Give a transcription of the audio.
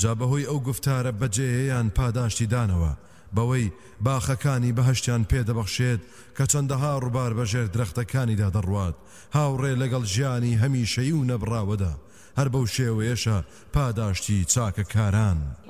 جا بەهۆی ئەو گفتارە بەجێیان پاداشتی دانەوە بەوەی باخەکانی بەهەشتیان پێدەبەخشێت کە چەندەها ڕووبار بەژێر درەختەکانیدا دەڕوات هاوڕێ لەگەڵ ژیانی هەمیشەیی و نەبڕاوەدا هەر بەو شێوەیەشە پاداشتی چاکەکاران